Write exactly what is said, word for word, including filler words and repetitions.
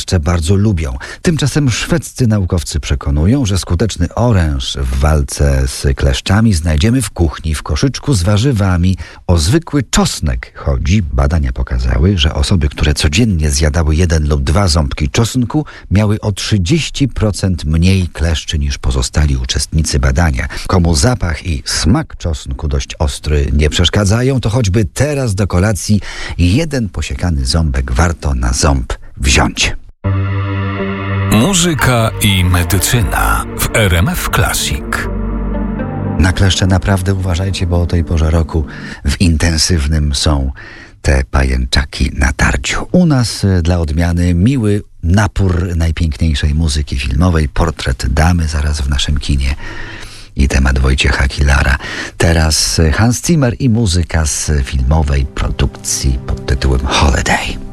kleszcze bardzo lubią. Tymczasem szwedzcy naukowcy przekonują, że skuteczny oręż w walce z kleszczami znajdziemy w kuchni, w koszyczku z warzywami. O zwykły czosnek chodzi. Badania pokazały, że osoby, które codziennie zjadały jeden lub dwa ząbki czosnku, miały o trzydzieści procent mniej kleszczy niż pozostali uczestnicy badania. Komu zapach i smak czosnku dość ostry nie przeszkadzają, to choćby teraz do kolacji jeden posiekany ząbek warto na ząb wziąć. Muzyka i medycyna w R M F Classic. Na kleszcze naprawdę uważajcie, bo o tej porze roku w intensywnym są te pajęczaki na tarciu. U nas dla odmiany miły napór najpiękniejszej muzyki filmowej, portret damy zaraz w naszym kinie i temat Wojciecha Kilara. Teraz Hans Zimmer i muzyka z filmowej produkcji pod tytułem Holiday.